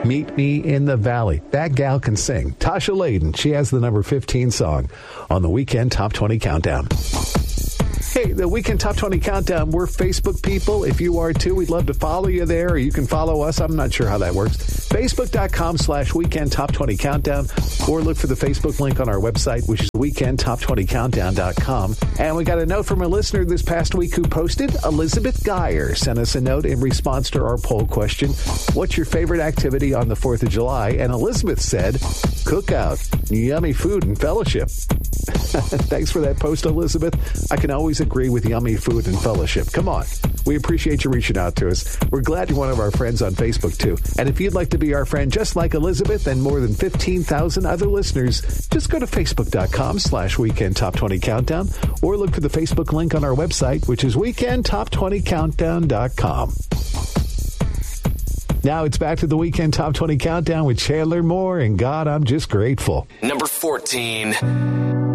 Meet Me in the Valley. That gal can sing. Tasha Layden, she has the number 15 song on the Weekend Top 20 Countdown. Hey, the Weekend Top 20 Countdown, we're Facebook people. If you are too, we'd love to follow you there, or you can follow us. I'm not sure how that works. Facebook.com/Weekend Top 20 Countdown, or look for the Facebook link on our website, which is WeekendTop20Countdown.com. And we got a note from a listener this past week who posted. Elizabeth Geyer sent us a note in response to our poll question, what's your favorite activity on the 4th of July? And Elizabeth said, cookout, yummy food, and fellowship. Thanks for that post, Elizabeth. I can always agree with yummy food and fellowship. Come on. We appreciate you reaching out to us. We're glad you're one of our friends on Facebook, too. And if you'd like to be our friend just like Elizabeth and more than 15,000 other listeners, just go to Facebook.com/Weekend Top 20 Countdown or look for the Facebook link on our website, which is WeekendTop20Countdown.com. Now it's back to the Weekend Top 20 Countdown with Chandler Moore, and God, I'm just grateful. Number 14.